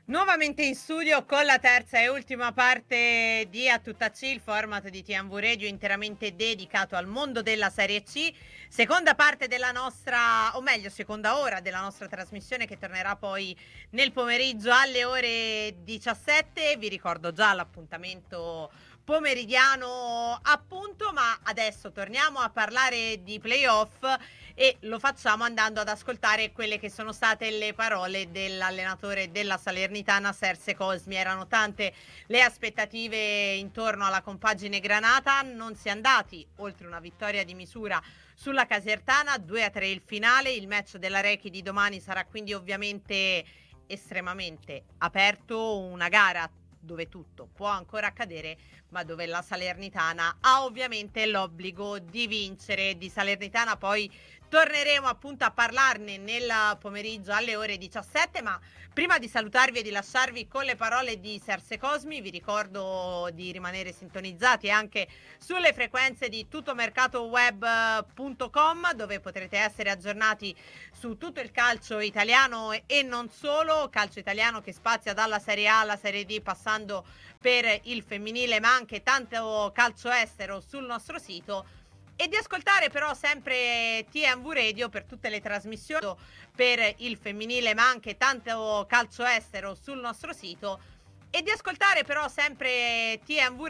Nuovamente in studio con la terza e ultima parte di A Tutta C, il format di TMV Radio interamente dedicato al mondo della Serie C. Seconda parte della nostra, o meglio, seconda ora della nostra trasmissione che tornerà poi nel pomeriggio alle ore 17. Vi ricordo già l'appuntamento pomeridiano appunto, ma adesso torniamo a parlare di playoff e lo facciamo andando ad ascoltare quelle che sono state le parole dell'allenatore della Salernitana Serse Cosmi. Erano tante le aspettative intorno alla compagine granata, non si è andati oltre una vittoria di misura sulla Casertana, 2-3 il finale. Il match della Rechi di domani sarà quindi ovviamente estremamente aperto, una gara dove tutto può ancora accadere, ma dove la Salernitana ha ovviamente l'obbligo di vincere. Di Salernitana poi torneremo appunto a parlarne nel pomeriggio alle ore 17, ma prima di salutarvi e di lasciarvi con le parole di Serse Cosmi, vi ricordo di rimanere sintonizzati anche sulle frequenze di tuttomercatoweb.com, dove potrete essere aggiornati su tutto il calcio italiano e non solo, calcio italiano che spazia dalla Serie A alla Serie D passando per il femminile, ma anche tanto calcio estero sul nostro sito. E di ascoltare però sempre TMV Radio per tutte le trasmissioni per il femminile, ma anche tanto calcio estero sul nostro sito. E di ascoltare però sempre TMV